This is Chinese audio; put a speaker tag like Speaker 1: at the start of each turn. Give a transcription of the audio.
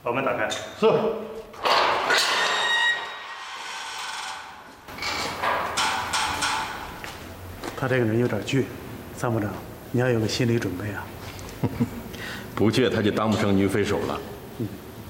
Speaker 1: 把门打开。
Speaker 2: 是。
Speaker 3: 他这个人有点倔，参谋长，你要有个心理准备啊。
Speaker 4: 不倔他就当不成女匪首了。